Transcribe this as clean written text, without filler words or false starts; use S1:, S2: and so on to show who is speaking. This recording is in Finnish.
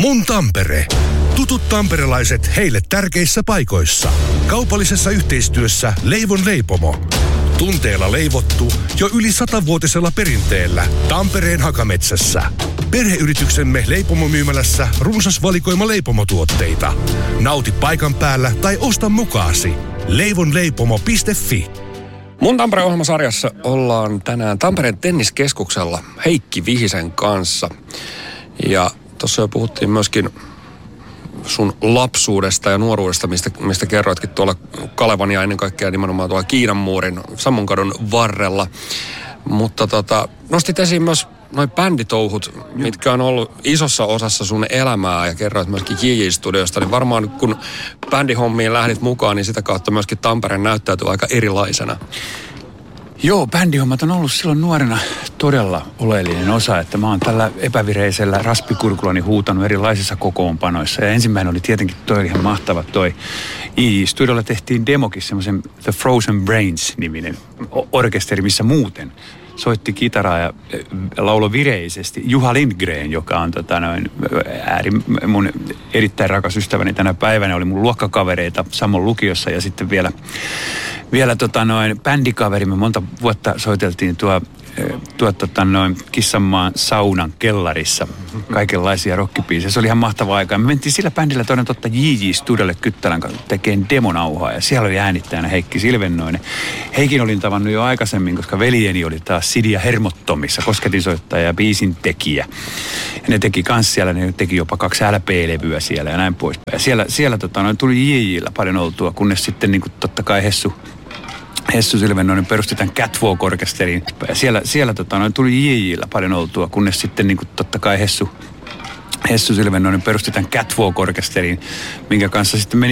S1: Mun Tampere. Tutut tamperelaiset heille tärkeissä paikoissa. Kaupallisessa yhteistyössä Leivon leipomo. Tunteella leivottu jo yli 100-vuotisella perinteellä Tampereen Hakametsässä. Perheyrityksemme leipomomyymälässä runsas valikoima leipomotuotteita. Nauti paikan päällä tai osta mukaasi. leivonleipomo.fi.
S2: Mun Tampere-ohjelmasarjassa ollaan tänään Tampereen tenniskeskuksella Heikki Vihisen kanssa. Ja tuossa jo puhuttiin myöskin sun lapsuudesta ja nuoruudesta, mistä kerroitkin tuolla Kalevan ja ennen kaikkea nimenomaan tuolla Kiinanmuurin Sammonkadun varrella. Mutta nostit esiin myös noi bänditouhut, mitkä on ollut isossa osassa sun elämää ja kerroit myöskin JJ-studiosta, niin varmaan kun bändihommiin lähdit mukaan, niin sitä kautta myöskin Tampereen näyttäytyy aika erilaisena.
S3: Joo, bändihommat on ollut silloin nuorena todella oleellinen osa, että mä oon tällä epävireisellä raspikurkullani huutanut erilaisissa kokoonpanoissa. Ja ensimmäinen oli tietenkin toi ihan mahtava toi JJ-studiolla tehtiin demokin semmoisen The Frozen Brains-niminen orkesteri, missä muuten soitti kitaraa ja lauloi vireisesti Juha Lindgren, joka on mun erittäin rakas ystäväni tänä päivänä. Oli mun luokkakavereita Sammon lukiossa ja sitten vielä bändikaveri. Me monta vuotta soiteltiin Kissanmaan saunan kellarissa kaikenlaisia rockibiisejä. Se oli ihan mahtava aika. Me mentiin sillä bändillä toden totta JJ-studiolle Kyttälän kanssa tekemään demonauhaa ja siellä oli äänittäjänä Heikki Silvennoinen. Heikin olin tavannut jo aikaisemmin, koska veljeni oli taas Sidia Hermottomissa, kosketinsoittaja ja biisin tekijä. Ja ne teki kans siellä, ne teki jopa 2 LP-levyä siellä ja näin poispäin. Ja siellä tuli JJ:llä paljon oltua, kunnes sitten niin kuin totta kai Hessu Silvennoinen perusti tämän Catwalk-orkesteriin. Ja siellä tuli JJ:llä paljon oltua, kunnes sitten niin kuin totta kai Hessu Silvennoinen perusti tämän Catwalk-orkesteriin, minkä kanssa sitten meni